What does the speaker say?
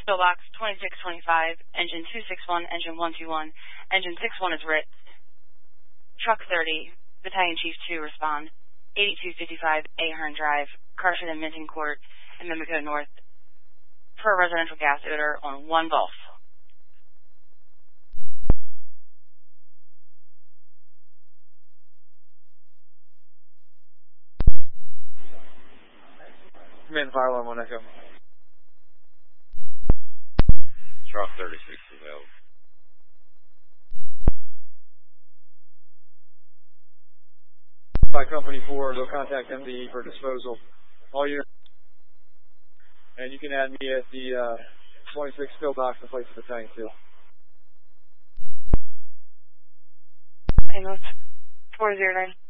Pillbox 2625, engine 261, engine 121, engine 61 is Ritz. Truck 30, Battalion Chief 2 respond. 8255 Ahern Drive, Carson and Minton Court, in Mimico North, for a residential gas odor on 1 Gulf. Command fire alarm on Echo. Truck 36 is available. By Company 4, go contact MDE for disposal. All units. And you can add me at the 26 pillbox in place of the tank too. Amos 409.